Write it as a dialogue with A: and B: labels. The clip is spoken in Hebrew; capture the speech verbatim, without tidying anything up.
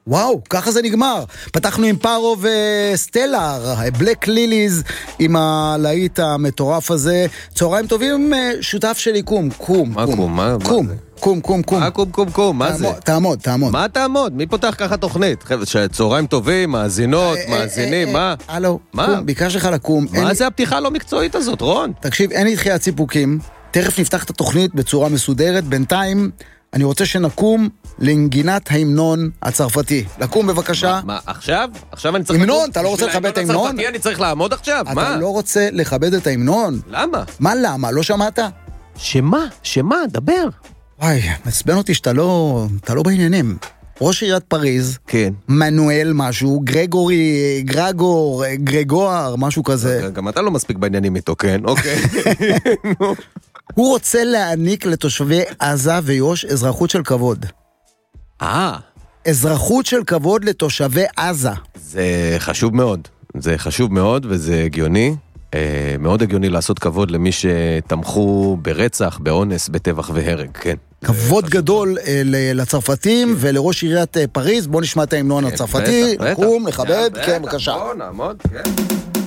A: וואו, ככה זה נגמר. פתחנו עם פארו וסטלר, בלק ליליז, עם הלהיט המטורף הזה. צהריים טובים, שותף שלי, קום, קום.
B: מה קום? מה
A: קום,
B: זה?
A: קום, קום, קום.
B: מה קום, קום, קום? מה זה?
A: תעמוד, תעמוד.
B: מה תעמוד? מי פותח ככה תוכנית? צהריים טובים, מאזינות, מאזינים, מה?
A: הלו,
B: מה?
A: קום, ביקש לך לקום.
B: מה זה הפתיחה הלא מקצועית הזאת, רון?
A: תקשיב, אין לי דחיית סיפוקים. תכף נפתח את התוכנית בצורה מסודרת. בינתיים אני רוצה שנקום לנגינת ההמנון הצרפתי. לקום בבקשה.
B: מה, עכשיו? עכשיו אני צריך...
A: המנון, אתה לא רוצה לכבד את ההמנון?
B: הצרפתי אני צריך לעמוד עכשיו? מה?
A: אתה לא רוצה לכבד את ההמנון?
B: למה?
A: מה למה? לא שמעת?
B: שמה? שמה? דבר.
A: וואי, מסבן אותי שאתה לא... אתה לא בעניינים. ראש עיריית פריז,
B: כן.
A: מנואל משהו, גרגורי, גרגור, גרגואר, משהו כזה.
B: גם אתה לא מספיק בעניינים איתו, כן? אוקיי.
A: הוא רוצה להעניק לתושבי עזה ויוש אזרחות של כבוד.
B: אה.
A: אזרחות של כבוד לתושבי עזה.
B: זה חשוב מאוד. זה חשוב מאוד וזה הגיוני. אה, מאוד הגיוני לעשות כבוד למי שתמכו ברצח, באונס, בטבח והרג, כן.
A: כבוד גדול אה, לצרפתים ולראש עיריית אה, פריז. בוא נשמע את ההמנון הצרפתי. קום, לכבד, כן, בבקשה.
B: בוא נעמוד, כן.